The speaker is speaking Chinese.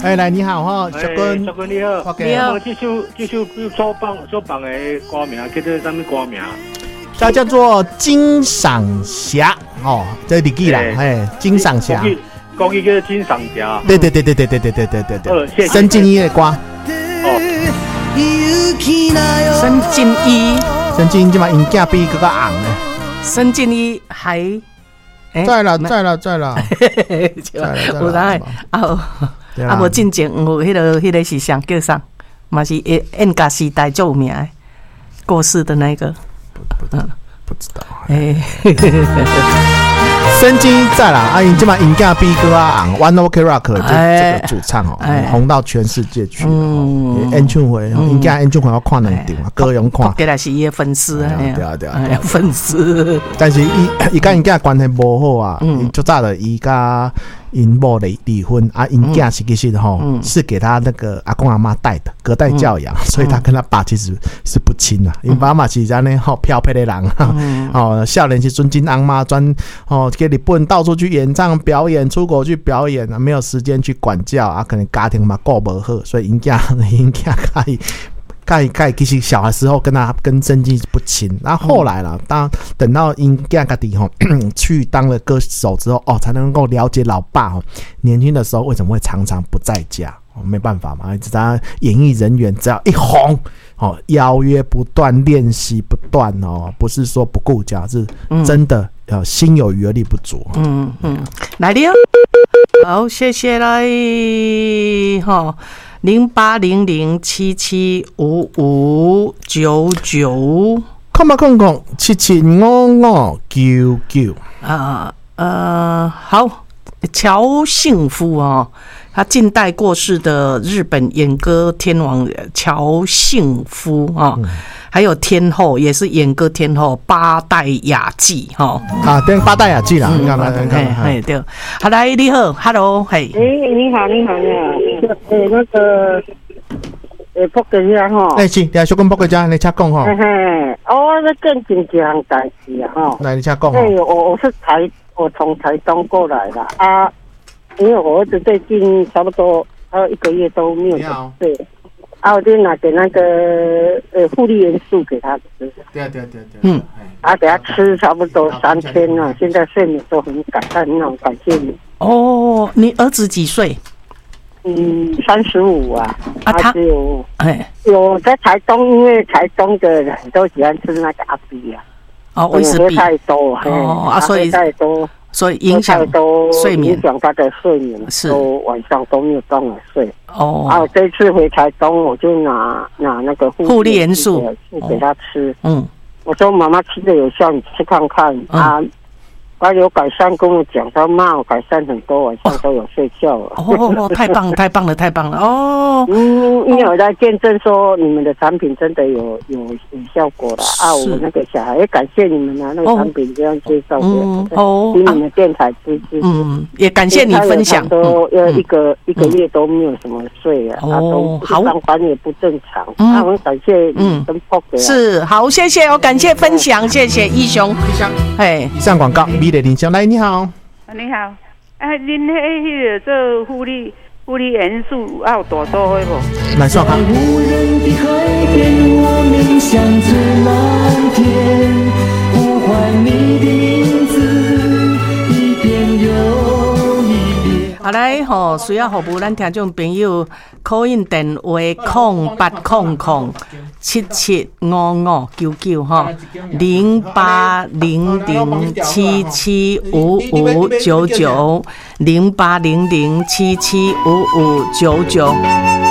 来你好哈，小君， 小君你好， 你好。 这首所放的歌名叫做什么歌名？ 它叫做《金赏侠》哦，这是日记啦，金赏侠， 国语叫做金赏侠。 对，申进一的歌。 申进一即嘛音价比更加红呢。 申进一还在了， 有啦无进前有迄个是谁叫啥？嘛是演歌时代最有名的过世的那个。 不知道。申进在啦，因即嘛音价比更加红 ，One OK Rock 这个主唱红到全世界去。演唱会，音价演唱会要看两场啊，各种看。 给他是伊的粉丝对， 粉丝。 但是伊甲因囝关系无好啊，就早的伊甲因某离婚啊，因囝是其实是给他那个阿公阿妈带的隔代教养，所以他跟他爸其实是不亲啊。因爸妈是安尼漂泊的人少年时阵真翁妈专去日本到处去演唱表演，出国去表演啊，没有时间去管教啊，可能家庭嘛顾无好，所以因囝其实小的时候跟曾经不亲，然后后来啦，等到因囝家己去当了歌手之后才能够了解老爸年轻的时候为什么会常常不在家。没办法嘛，只要演艺人员只要一红邀约不断，练习不断不是说不顾家，是真的心有余而力不足。 来了，好，谢谢来0800775599 ，775599 好，乔幸夫他近代过世的日本演歌天王乔幸夫还有天后也是演歌天后八代雅纪对，八代雅纪啦，你看对，好来你好 ，Hello， 嘿， 你好，那个福建呀是，你小君福建，你请讲那更真很感谢来你请讲我从台东过来的啊。因为我儿子最近差不多还有1个月都没有睡，我就拿给那个护理元素给他吃。 对， 给他吃差不多3天了，现在睡眠都很感谢你。 你儿子几岁 ？35啊。 他有在台东，因为台东的人都喜欢吃那个阿比啊。 威士忌太多所以影响睡眠， 影响他的睡眠，都晚上都没有办法睡。这次回台东，我就拿那个护理元素给他吃。我说妈妈吃的有效，你吃看看他有改善，跟我讲，他骂我改善很多，晚上都有睡觉了。 太棒了！ 因为我在见证说你们的产品真的有效果了我那个小孩也感谢你们那个产品这样介绍给我，给你们电台支持。 也感谢你分享。 都一个月都没有什么睡都上班也不正常。很感谢你跟 Pop 是好，谢谢感谢分享，谢谢义雄。 以上广告。林香来，你好。 你好，恁迄个做护理元素有大多的无？ 来说看。 无人的海边，我们向着蓝天，呼唤你的名字，一遍又一遍。 好来需要服务咱听众朋友call in电话0800775599 0800775599 0800775599。